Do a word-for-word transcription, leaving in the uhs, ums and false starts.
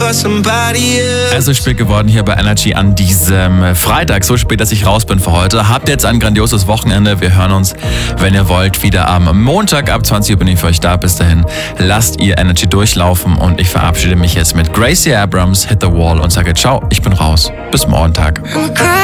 Es ist spät geworden hier bei Energy an diesem Freitag. So spät, dass ich raus bin für heute. Habt jetzt ein grandioses Wochenende. Wir hören uns, wenn ihr wollt, wieder am Montag. Ab zwanzig Uhr bin ich für euch da. Bis dahin lasst ihr Energy durchlaufen. Und ich verabschiede mich jetzt mit Gracie Abrams, Hit the Wall und sage ciao, ich bin raus. Bis Montag.